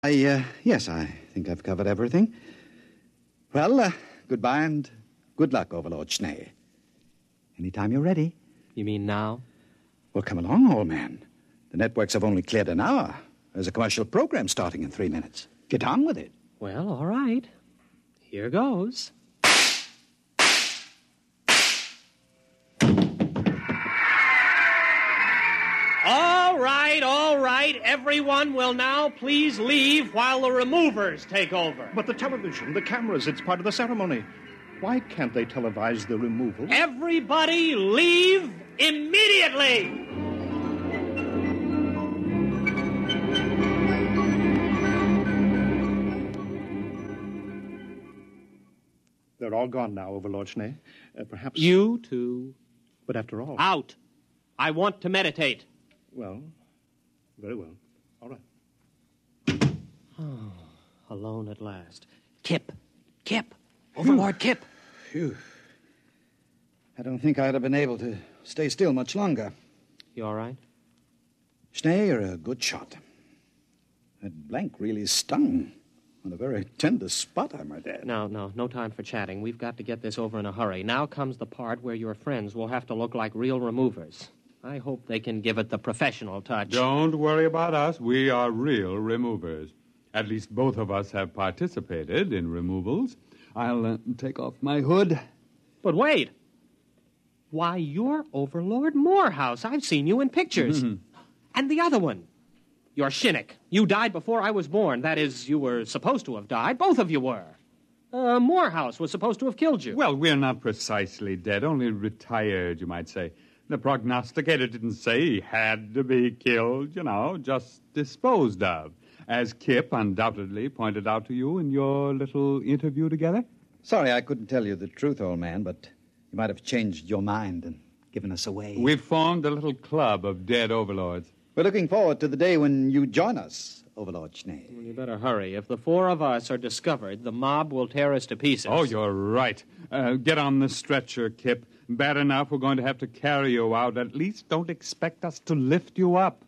Yes, I think I've covered everything. Well, goodbye and good luck, Overlord Schnee. Anytime you're ready. You mean now? Well, come along, old man. The networks have only cleared an hour. There's a commercial program starting in 3 minutes. Get on with it. Well, all right. Here goes. All right. Everyone will now please leave while the removers take over. But the television, the cameras, it's part of the ceremony. Why can't they televise the removal? Everybody leave immediately! They're all gone now, Overlord Schnee. Perhaps... You too. But after all... Out. I want to meditate. Well, very well. All right. Oh, alone at last. Kip. Overlord Kip. Phew. I don't think I'd have been able to stay still much longer. You all right? Schnee, you're a good shot. That blank really stung. On a very tender spot, I might add. No time for chatting. We've got to get this over in a hurry. Now comes the part where your friends will have to look like real removers. I hope they can give it the professional touch. Don't worry about us. We are real removers. At least both of us have participated in removals. I'll take off my hood. But wait. Why, you're Overlord Morehouse. I've seen you in pictures. Mm-hmm. And the other one. You're Shinnick. You died before I was born. That is, you were supposed to have died. Both of you were. Morehouse was supposed to have killed you. Well, we're not precisely dead, only retired, you might say. The prognosticator didn't say he had to be killed, just disposed of, as Kip undoubtedly pointed out to you in your little interview together. Sorry I couldn't tell you the truth, old man, but you might have changed your mind and given us away. We've formed a little club of dead overlords. We're looking forward to the day when you join us, Overlord Schnee. Well, you better hurry. If the four of us are discovered, the mob will tear us to pieces. Oh, you're right. Get on the stretcher, Kip. Bad enough we're going to have to carry you out. At least don't expect us to lift you up.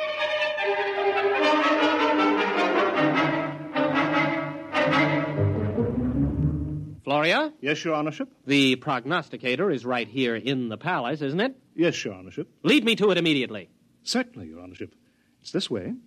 Floria? Yes, Your Honorship? The prognosticator is right here in the palace, isn't it? Yes, Your Honorship. Lead me to it immediately. Certainly, Your Honorship. It's this way.